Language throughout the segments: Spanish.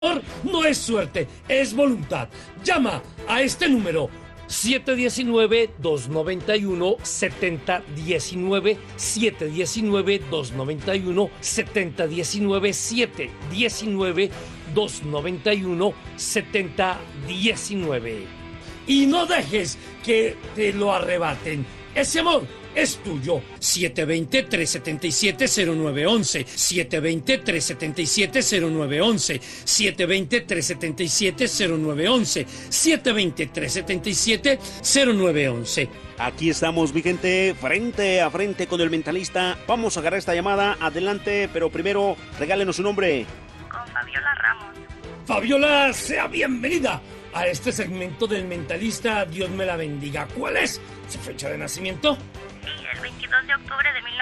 No es suerte, es voluntad. Llama a este número 719-291-7019, 719-291-7019, 719-291-7019. Y no dejes que te lo arrebaten. Ese amor es tuyo. 720-377-0911, 720-377-0911, 720-377-0911, 720-377-0911. Aquí estamos, mi gente, frente a frente con el mentalista. Vamos a agarrar esta llamada, adelante, pero primero regálenos su nombre. Con Fabiola Ramos. Fabiola, sea bienvenida a este segmento del mentalista. Dios me la bendiga. ¿Cuál es su fecha de nacimiento? Sí, el 22 de octubre de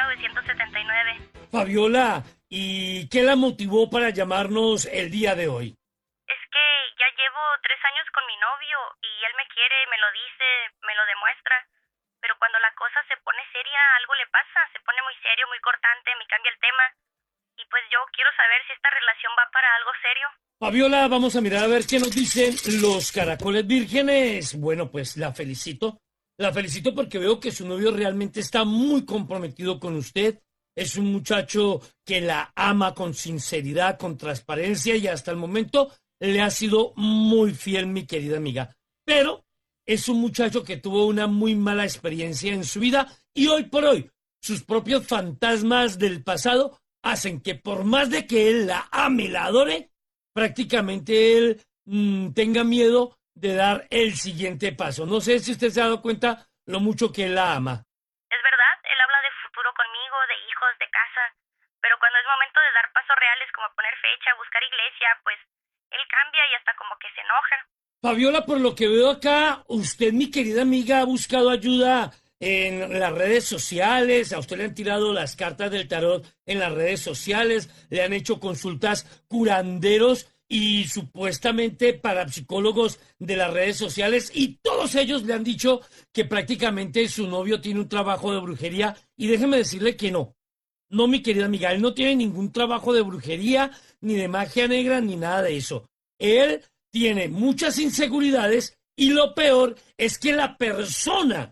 1979. Fabiola, ¿y qué la motivó para llamarnos el día de hoy? Es que ya llevo 3 años con mi novio y él me quiere, me lo dice, me lo demuestra. Pero cuando la cosa se pone seria, algo le pasa, se pone muy serio, muy cortante, me cambia el tema. Y pues yo quiero saber si esta relación va para algo serio. Fabiola, vamos a mirar a ver qué nos dicen los caracoles vírgenes. Bueno, pues la felicito. La felicito porque veo que su novio realmente está muy comprometido con usted. Es un muchacho que la ama con sinceridad, con transparencia y hasta el momento le ha sido muy fiel, mi querida amiga. Pero es un muchacho que tuvo una muy mala experiencia en su vida y hoy por hoy sus propios fantasmas del pasado hacen que por más de que él la ame y la adore, prácticamente él tenga miedo de dar el siguiente paso. No sé si usted se ha dado cuenta lo mucho que él la ama. Es verdad, él habla de futuro conmigo, de hijos, de casa. Pero cuando es momento de dar pasos reales como poner fecha, buscar iglesia, pues él cambia y hasta como que se enoja. Fabiola, por lo que veo acá, usted, mi querida amiga, ha buscado ayuda en las redes sociales. A usted le han tirado las cartas del tarot en las redes sociales, le han hecho consultas curanderos y supuestamente parapsicólogos de las redes sociales, y todos ellos le han dicho que prácticamente su novio tiene un trabajo de brujería, y déjeme decirle que no. No, mi querida amiga, él no tiene ningún trabajo de brujería, ni de magia negra, ni nada de eso. Él tiene muchas inseguridades y lo peor es que la persona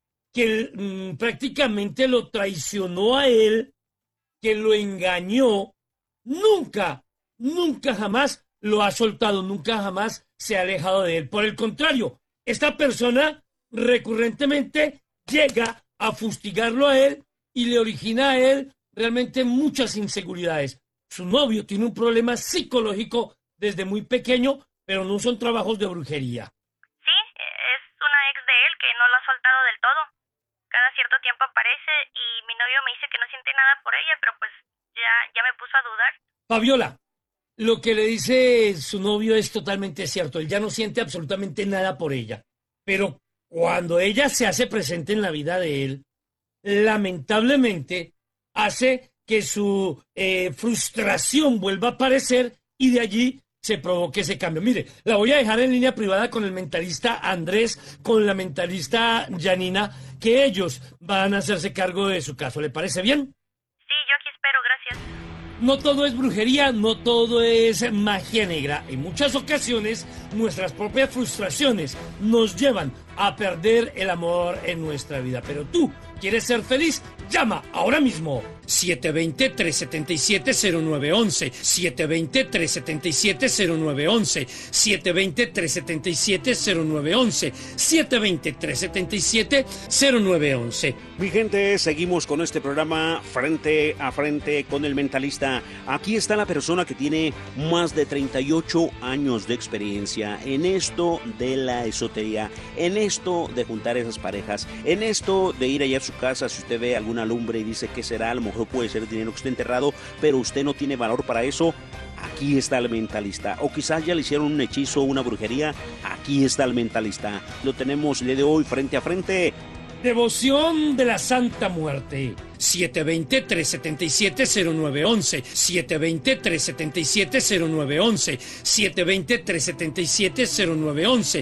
que prácticamente lo traicionó a él, que lo engañó, nunca jamás lo ha soltado, nunca jamás se ha alejado de él. Por el contrario, esta persona recurrentemente llega a fustigarlo a él y le origina a él realmente muchas inseguridades. Su novio tiene un problema psicológico desde muy pequeño, pero no son trabajos de brujería. Sí, es una ex de él que no lo ha soltado del todo. Cada cierto tiempo aparece y mi novio me dice que no siente nada por ella, pero pues ya me puso a dudar. Fabiola, lo que le dice su novio es totalmente cierto. Él ya no siente absolutamente nada por ella. Pero cuando ella se hace presente en la vida de él, lamentablemente hace que su frustración vuelva a aparecer y de allí se provoque ese cambio. Mire, la voy a dejar en línea privada con el mentalista Andrés, con la mentalista Janina, que ellos van a hacerse cargo de su caso. ¿Le parece bien? Sí, yo aquí espero, gracias. No todo es brujería, no todo es magia negra. En muchas ocasiones, nuestras propias frustraciones nos llevan a perder el amor en nuestra vida. Pero tú, ¿quieres ser feliz? Llama ahora mismo. 720-377-0911, 720-377-0911, 720-377-0911, 720-377-0911. Mi gente, seguimos con este programa frente a frente con el mentalista. Aquí está la persona que tiene más de 38 años de experiencia en esto de la esotería, en esto de juntar esas parejas, en esto de ir allá a su casa, si usted ve alguna lumbre y dice que será, a lo mejor puede ser dinero que esté enterrado, pero usted no tiene valor para eso. Aquí está el mentalista. O quizás ya le hicieron un hechizo o una brujería. Aquí está el mentalista. Lo tenemos el día de hoy frente a frente. Devoción de la Santa Muerte. 720-377-0911, 720-377-0911, 720-377-0911,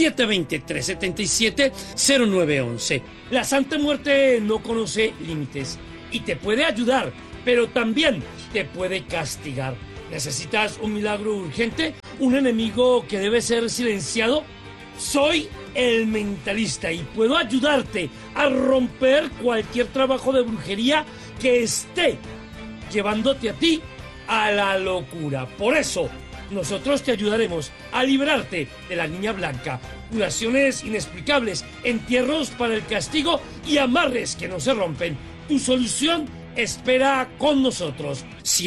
720-377-0911. La Santa Muerte no conoce límites y te puede ayudar, pero también te puede castigar. ¿Necesitas un milagro urgente? ¿Un enemigo que debe ser silenciado? Soy el mentalista y puedo ayudarte a romper cualquier trabajo de brujería que esté llevándote a ti a la locura. Por eso, nosotros te ayudaremos a librarte de la niña blanca, curaciones inexplicables, entierros para el castigo y amarres que no se rompen. Tu solución espera con nosotros.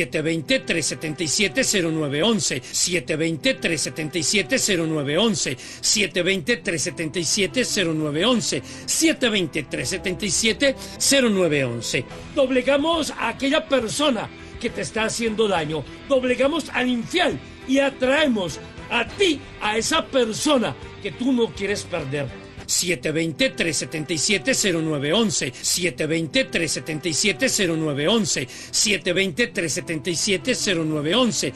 720-377-0911, 720-377-0911, 720-377-0911, 720-377-0911. Doblegamos a aquella persona que te está haciendo daño, doblegamos al infiel y atraemos a ti, a esa persona que tú no quieres perder. 720-377-0911, 720-377-0911, 720-377-0911,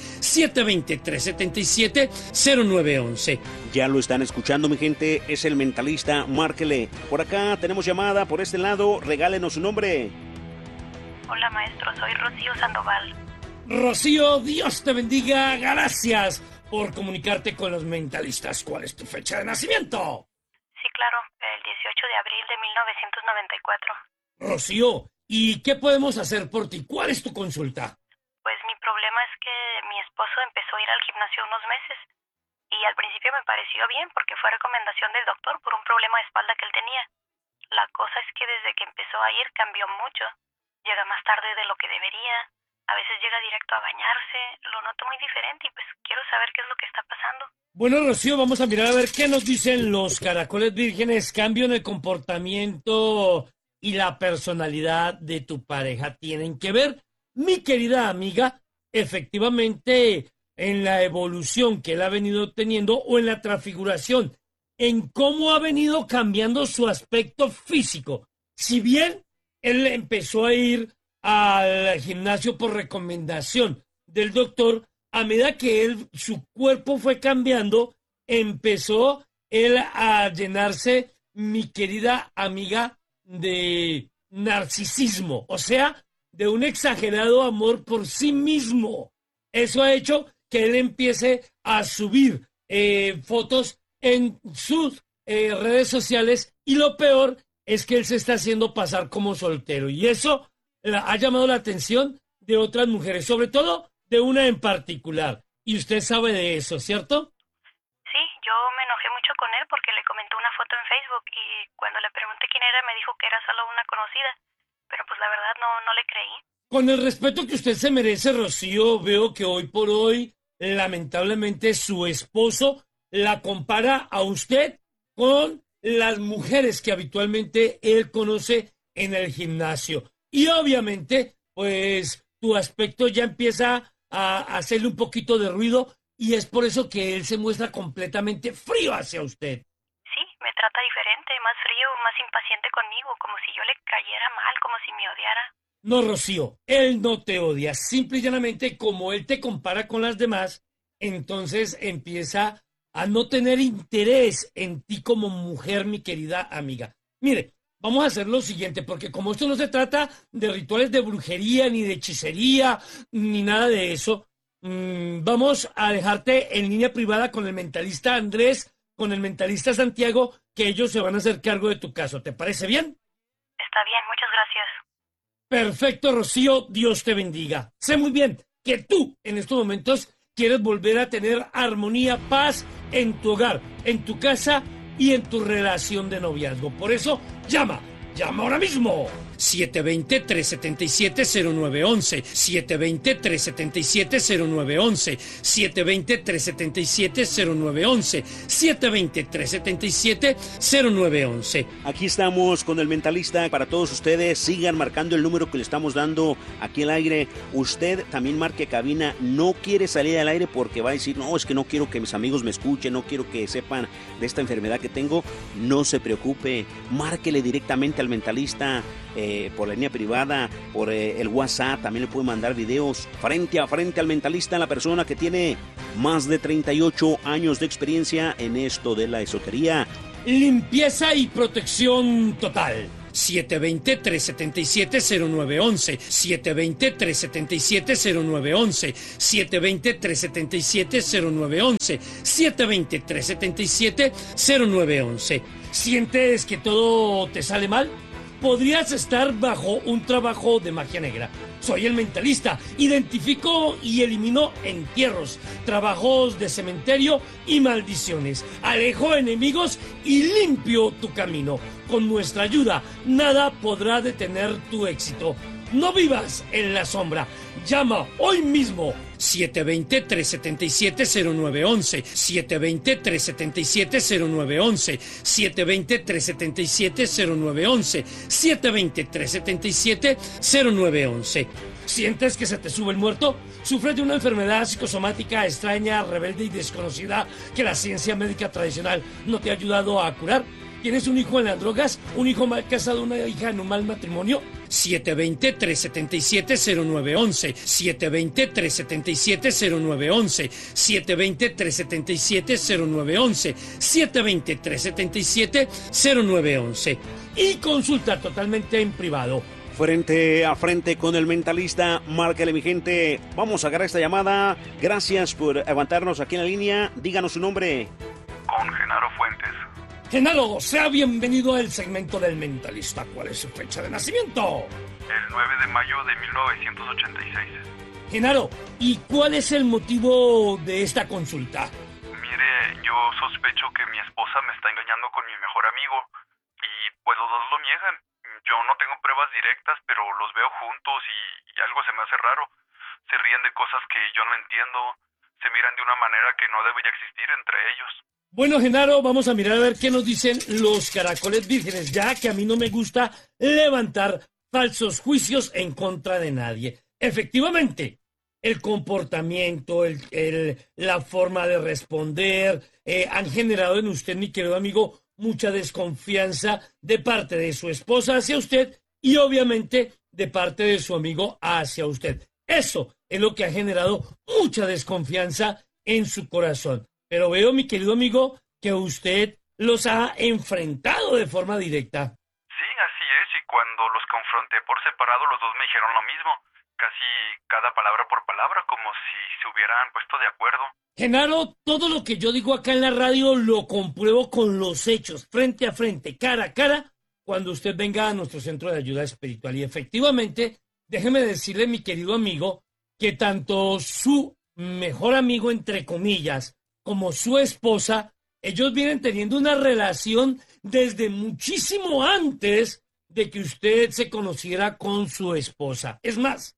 720-377-0911. Ya lo están escuchando, mi gente, es el mentalista, márquele. Por acá tenemos llamada, por este lado, regálenos su nombre. Hola maestro, soy Rocío Sandoval. Rocío, Dios te bendiga, gracias por comunicarte con los mentalistas. ¿Cuál es tu fecha de nacimiento? Sí, claro, el 18 de abril de 1994. Rocío, ¿y qué podemos hacer por ti? ¿Cuál es tu consulta? Pues mi problema es que mi esposo empezó a ir al gimnasio unos meses y al principio me pareció bien porque fue recomendación del doctor por un problema de espalda que él tenía. La cosa es que desde que empezó a ir cambió mucho. Llega más tarde de lo que debería, a veces llega directo a bañarse, lo noto muy diferente y pues quiero saber qué es lo que está pasando. Bueno, Rocío, vamos a mirar a ver qué nos dicen los caracoles vírgenes. Cambio en el comportamiento y la personalidad de tu pareja tienen que ver, mi querida amiga, efectivamente en la evolución que él ha venido teniendo o en la transfiguración, en cómo ha venido cambiando su aspecto físico. Si bien él empezó a ir al gimnasio por recomendación del doctor, a medida que su cuerpo fue cambiando, empezó él a llenarse, mi querida amiga, de narcisismo, o sea, de un exagerado amor por sí mismo. Eso ha hecho que él empiece a subir fotos en sus redes sociales y lo peor es que él se está haciendo pasar como soltero y eso ha llamado la atención de otras mujeres, sobre todo de una en particular. Y usted sabe de eso, ¿cierto? Sí, yo me enojé mucho con él porque le comentó una foto en Facebook y cuando le pregunté quién era me dijo que era solo una conocida, pero pues la verdad no le creí. Con el respeto que usted se merece, Rocío, veo que hoy por hoy, lamentablemente, su esposo la compara a usted con las mujeres que habitualmente él conoce en el gimnasio. Y obviamente, pues, tu aspecto ya empieza a hacerle un poquito de ruido y es por eso que él se muestra completamente frío hacia usted. Sí, me trata diferente, más frío, más impaciente conmigo, como si yo le cayera mal, como si me odiara. No, Rocío, él no te odia. Simple y llanamente, como él te compara con las demás, entonces empieza a no tener interés en ti como mujer, mi querida amiga. Mire, vamos a hacer lo siguiente, porque como esto no se trata de rituales de brujería, ni de hechicería, ni nada de eso, vamos a dejarte en línea privada con el mentalista Andrés, con el mentalista Santiago, que ellos se van a hacer cargo de tu caso. ¿Te parece bien? Está bien, muchas gracias. Perfecto, Rocío, Dios te bendiga. Sé muy bien que tú, en estos momentos, quieres volver a tener armonía, paz en tu hogar, en tu casa y en tu relación de noviazgo. Por eso, llama ahora mismo. 720-377-0911, 720-377-0911, 720-377-0911, 720-377-0911. Aquí estamos con el mentalista para todos ustedes. Sigan marcando el número que le estamos dando aquí al aire. Usted también marque cabina. No quiere salir al aire porque va a decir, no, es que no quiero que mis amigos me escuchen, no quiero que sepan de esta enfermedad que tengo. No se preocupe, márquele directamente al mentalista por la línea privada, por el WhatsApp. También le puede mandar videos frente a frente al mentalista, la persona que tiene más de 38 años de experiencia en esto de la esotería. Limpieza y protección total. 720-377-0911, 720-377-0911, 720-377-0911, 720-377-0911. ¿Sientes que todo te sale mal? Podrías estar bajo un trabajo de magia negra. Soy el mentalista. Identifico y elimino entierros, trabajos de cementerio y maldiciones. Alejo enemigos y limpio tu camino. Con nuestra ayuda, nada podrá detener tu éxito. No vivas en la sombra. Llama hoy mismo. 720-377-0911, 720-377-0911, 720-377-0911, 720-377-0911. ¿Sientes que se te sube el muerto? ¿Sufres de una enfermedad psicosomática extraña, rebelde y desconocida que la ciencia médica tradicional no te ha ayudado a curar? ¿Tienes un hijo en las drogas? ¿Un hijo mal casado? ¿Una hija en un mal matrimonio? 720-377-0911, 720-377-0911, 720-377-0911, 720-377-0911. Y consulta totalmente en privado. Frente a frente con el mentalista, márcale mi gente. Vamos a agarrar esta llamada. Gracias por aguantarnos aquí en la línea. Díganos su nombre. Con Genaro Fuentes. Genaro, sea bienvenido al segmento del mentalista. ¿Cuál es su fecha de nacimiento? El 9 de mayo de 1986. Genaro, ¿y cuál es el motivo de esta consulta? Mire, yo sospecho que mi esposa me está engañando con mi mejor amigo. Y pues los dos lo niegan. Yo no tengo pruebas directas, pero los veo juntos y algo se me hace raro. Se ríen de cosas que yo no entiendo. Se miran de una manera que no debería existir entre ellos. Bueno, Genaro, vamos a mirar a ver qué nos dicen los caracoles vírgenes, ya que a mí no me gusta levantar falsos juicios en contra de nadie. Efectivamente, el comportamiento, la forma de responder, han generado en usted, mi querido amigo, mucha desconfianza de parte de su esposa hacia usted y obviamente de parte de su amigo hacia usted. Eso es lo que ha generado mucha desconfianza en su corazón. Pero veo, mi querido amigo, que usted los ha enfrentado de forma directa. Sí, así es, y cuando los confronté por separado, los dos me dijeron lo mismo. Casi cada palabra por palabra, como si se hubieran puesto de acuerdo. Genaro, todo lo que yo digo acá en la radio lo compruebo con los hechos, frente a frente, cara a cara, cuando usted venga a nuestro centro de ayuda espiritual. Y efectivamente, déjeme decirle, mi querido amigo, que tanto su mejor amigo, entre comillas, como su esposa, ellos vienen teniendo una relación desde muchísimo antes de que usted se conociera con su esposa. Es más,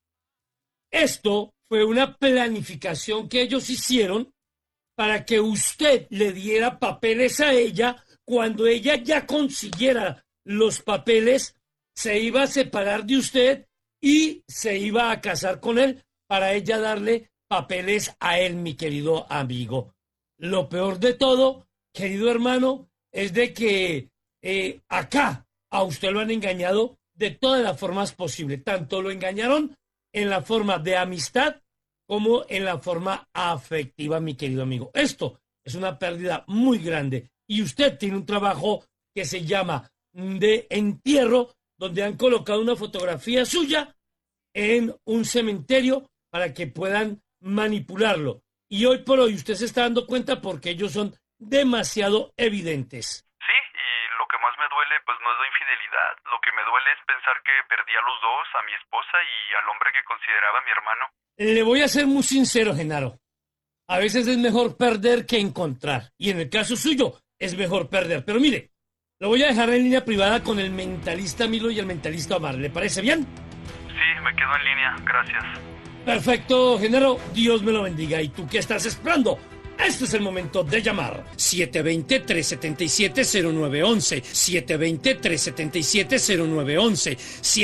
esto fue una planificación que ellos hicieron para que usted le diera papeles a ella. Cuando ella ya consiguiera los papeles, se iba a separar de usted y se iba a casar con él para ella darle papeles a él, mi querido amigo. Lo peor de todo, querido hermano, es de que acá a usted lo han engañado de todas las formas posibles. Tanto lo engañaron en la forma de amistad como en la forma afectiva, mi querido amigo. Esto es una pérdida muy grande. Y usted tiene un trabajo que se llama de entierro, donde han colocado una fotografía suya en un cementerio para que puedan manipularlo. Y hoy por hoy usted se está dando cuenta porque ellos son demasiado evidentes. Sí, y lo que más me duele pues no es la infidelidad. Lo que me duele es pensar que perdí a los dos, a mi esposa y al hombre que consideraba mi hermano. Le voy a ser muy sincero, Genaro. A veces es mejor perder que encontrar. Y en el caso suyo es mejor perder. Pero mire, lo voy a dejar en línea privada con el mentalista Milo y el mentalista Omar. ¿Le parece bien? Sí, me quedo en línea. Gracias. Perfecto, Genaro. Dios me lo bendiga. ¿Y tú qué estás esperando? Este es el momento de llamar. 720-377-0911, 720-377-0911,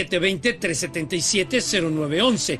720-377-0911,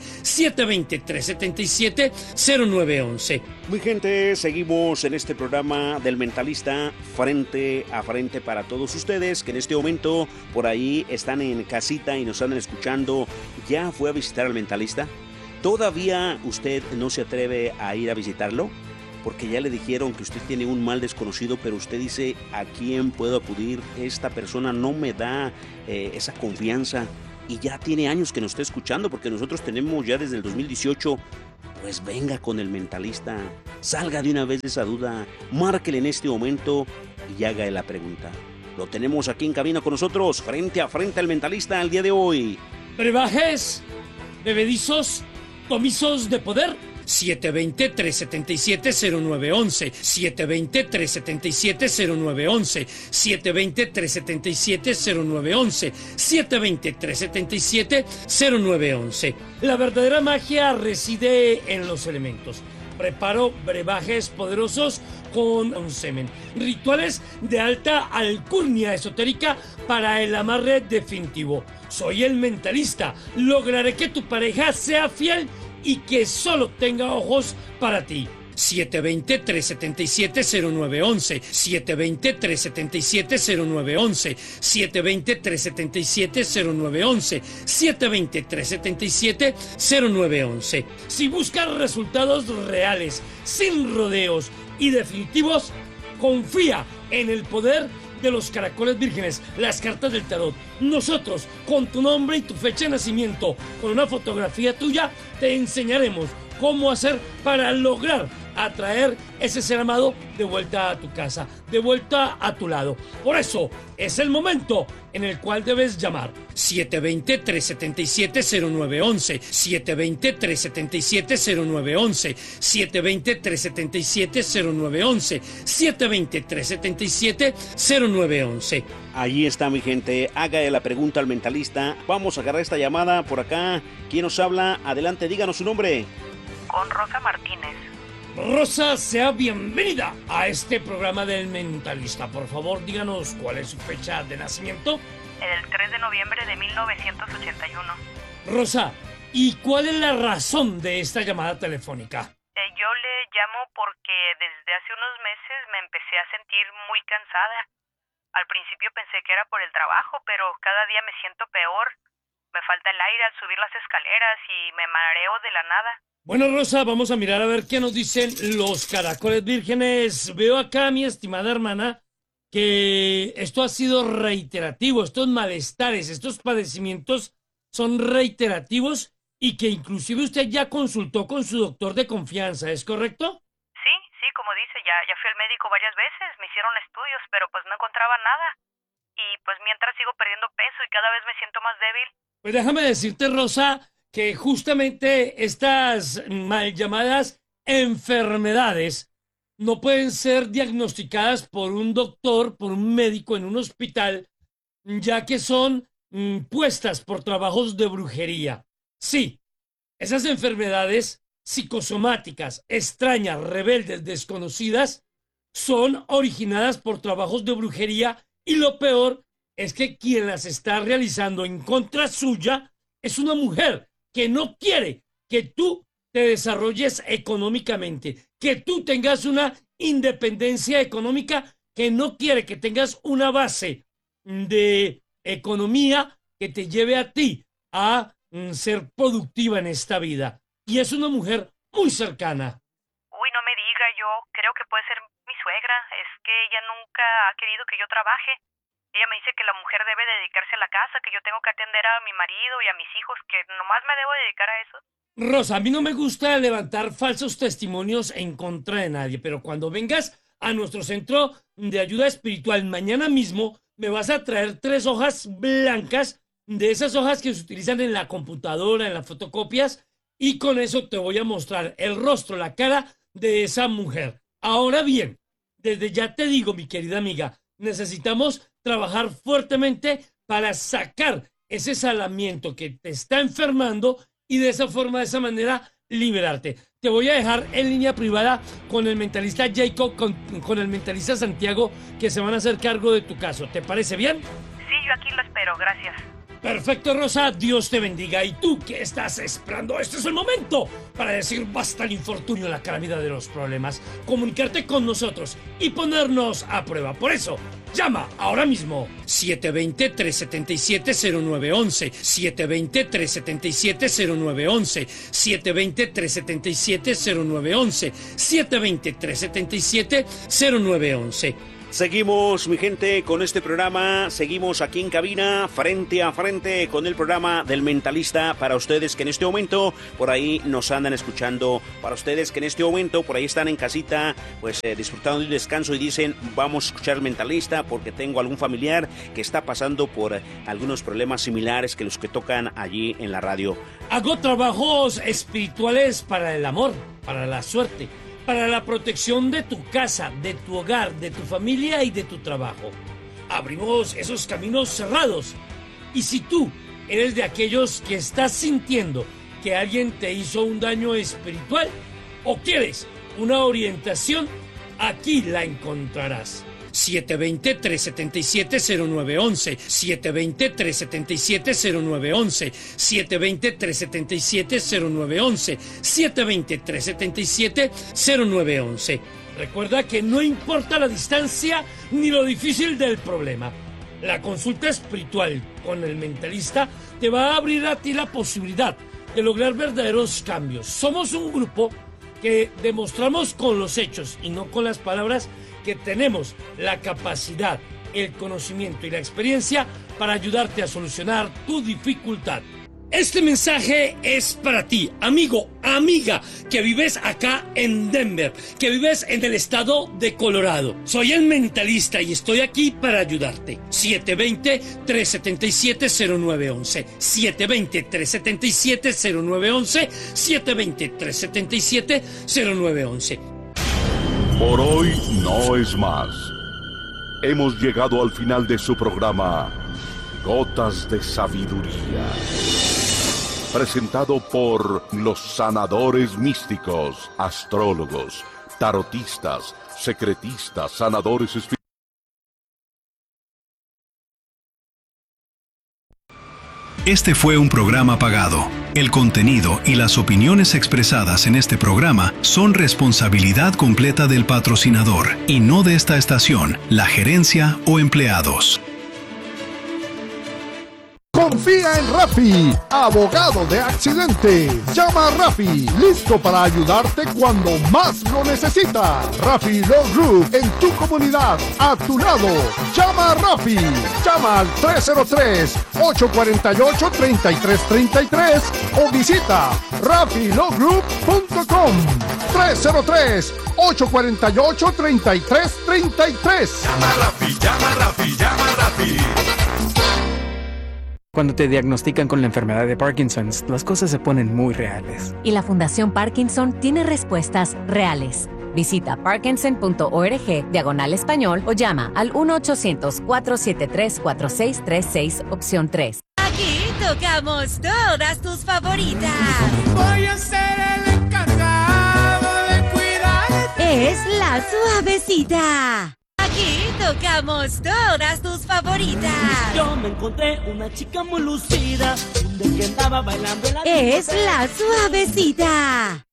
720-377-0911. Mi gente, seguimos en este programa del mentalista frente a frente para todos ustedes que en este momento por ahí están en casita y nos están escuchando. ¿Ya fue a visitar al mentalista? ¿Todavía usted no se atreve a ir a visitarlo? porque ya le dijeron que usted tiene un mal desconocido, pero usted dice, ¿a quién puedo acudir? Esta persona no me da esa confianza, y ya tiene años que nos está escuchando, porque nosotros tenemos ya desde el 2018. Pues venga con el mentalista, salga de una vez de esa duda, márquele en este momento y haga la pregunta. Lo tenemos aquí en cabina con nosotros, frente a frente al mentalista el día de hoy. Brebajes, bebedizos, comisos de poder. 720-377-0911, 720-377-0911, 720-377-0911, 720-377-0911. La verdadera magia reside en los elementos. Preparo brebajes poderosos con un semen. Rituales de alta alcurnia esotérica para el amarre definitivo. Soy el mentalista. Lograré que tu pareja sea fiel y que solo tenga ojos para ti. 720-377-0911, 720-377-0911, 720-377-0911, 720-377-0911. Si buscas resultados reales, sin rodeos y definitivos, confía en el poder de los caracoles vírgenes, las cartas del tarot. Nosotros, con tu nombre y tu fecha de nacimiento, con una fotografía tuya, te enseñaremos cómo hacer para lograr atraer ese ser amado de vuelta a tu casa, de vuelta a tu lado. Por eso es el momento en el cual debes llamar. 720-377-0911, 720-377-0911, 720-377-0911, 720-377-0911. Ahí está, mi gente, haga la pregunta al mentalista. Vamos a agarrar esta llamada por acá. ¿Quién nos habla? Adelante, díganos su nombre. Con Rosa Martínez. Rosa, sea bienvenida a este programa del mentalista. Por favor, díganos cuál es su fecha de nacimiento. El 3 de noviembre de 1981. Rosa, ¿y cuál es la razón de esta llamada telefónica? Yo le llamo porque desde hace unos meses me empecé a sentir muy cansada. Al principio pensé que era por el trabajo, pero cada día me siento peor. Me falta el aire al subir las escaleras y me mareo de la nada. Bueno, Rosa, vamos a mirar a ver qué nos dicen los caracoles vírgenes. Veo acá, mi estimada hermana, que esto ha sido reiterativo. Estos malestares, estos padecimientos son reiterativos y que inclusive usted ya consultó con su doctor de confianza, ¿es correcto? Sí, como dice, ya fui al médico varias veces, me hicieron estudios, pero pues no encontraba nada. Y pues mientras sigo perdiendo peso y cada vez me siento más débil. Pues déjame decirte, Rosa, que justamente estas mal llamadas enfermedades no pueden ser diagnosticadas por un doctor, por un médico en un hospital, ya que son puestas por trabajos de brujería. Sí, esas enfermedades psicosomáticas, extrañas, rebeldes, desconocidas, son originadas por trabajos de brujería, y lo peor es que quien las está realizando en contra suya es una mujer que no quiere que tú te desarrolles económicamente, que tú tengas una independencia económica, que no quiere que tengas una base de economía que te lleve a ti a ser productiva en esta vida. Y es una mujer muy cercana. Uy, no me diga, yo creo que puede ser mi suegra. Es que ella nunca ha querido que yo trabaje. Ella me dice que la mujer debe dedicarse a la casa, que yo tengo que atender a mi marido y a mis hijos, que nomás me debo dedicar a eso. Rosa, a mí no me gusta levantar falsos testimonios en contra de nadie, pero cuando vengas a nuestro centro de ayuda espiritual mañana mismo, me vas a traer 3 hojas blancas, de esas hojas que se utilizan en la computadora, en las fotocopias, y con eso te voy a mostrar el rostro, la cara de esa mujer. Ahora bien, desde ya te digo, mi querida amiga, necesitamos trabajar fuertemente para sacar ese salamiento que te está enfermando y de esa forma, de esa manera, liberarte. Te voy a dejar en línea privada con el mentalista Jacob, con el mentalista Santiago, que se van a hacer cargo de tu caso. ¿Te parece bien? Sí, yo aquí lo espero, gracias. Perfecto, Rosa, Dios te bendiga. ¿Y tú qué estás esperando? Este es el momento para decir basta al infortunio, la calamidad de los problemas, comunicarte con nosotros y ponernos a prueba. Por eso, llama ahora mismo 720-377-0911, 720-377-0911, 720-377-0911, 720-377-0911. Seguimos, mi gente, con este programa. Seguimos aquí en cabina, frente a frente, con el programa del Mentalista. Para ustedes que en este momento por ahí nos andan escuchando, para ustedes que en este momento por ahí están en casita, pues disfrutando de un descanso y dicen, vamos a escuchar el Mentalista porque tengo algún familiar que está pasando por algunos problemas similares que los que tocan allí en la radio. Hago trabajos espirituales para el amor, para la suerte, para la protección de tu casa, de tu hogar, de tu familia y de tu trabajo. Abrimos esos caminos cerrados. Y si tú eres de aquellos que estás sintiendo que alguien te hizo un daño espiritual o quieres una orientación, aquí la encontrarás. 720-377-0911, 720-377-0911, 720-377-0911, 720-377-0911. Recuerda que no importa la distancia ni lo difícil del problema. La consulta espiritual con el Mentalista te va a abrir a ti la posibilidad de lograr verdaderos cambios. Somos un grupo que demostramos con los hechos y no con las palabras que tenemos la capacidad, el conocimiento y la experiencia para ayudarte a solucionar tu dificultad. Este mensaje es para ti, amigo, amiga, que vives acá en Denver, que vives en el estado de Colorado. Soy el Mentalista y estoy aquí para ayudarte. 720-377-0911, 720-377-0911, 720-377-0911. Por hoy no es más. Hemos llegado al final de su programa, Gotas de Sabiduría. Presentado por los sanadores místicos, astrólogos, tarotistas, secretistas, sanadores espirituales. Este fue un programa pagado. El contenido y las opiniones expresadas en este programa son responsabilidad completa del patrocinador y no de esta estación, la gerencia o empleados. Confía en Rafi, abogado de accidentes. Llama a Rafi, listo para ayudarte cuando más lo necesitas. Rafi Law Group, en tu comunidad, a tu lado. Llama a Rafi. Llama al 303-848-3333 o visita rafilawgroup.com. 303-848-3333. Llama a Rafi, llama a Rafi, llama a Rafi. Cuando te diagnostican con la enfermedad de Parkinson, las cosas se ponen muy reales. Y la Fundación Parkinson tiene respuestas reales. Visita parkinson.org/español o llama al 1-800-473-4636, opción 3. Aquí tocamos todas tus favoritas. Voy a ser el encargado de cuidarte. Es La Suavecita. Aquí tocamos todas tus favoritas. Yo me encontré una chica muy lucida, que andaba bailando en la... Es La Suavecita.